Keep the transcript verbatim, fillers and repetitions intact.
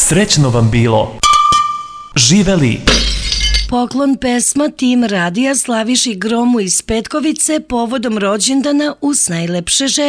Srećno vam bilo. Živeli. Poklon pesma Tim Radija Slaviši Gromu iz Petkovice povodom rođendana uz najlepše želje.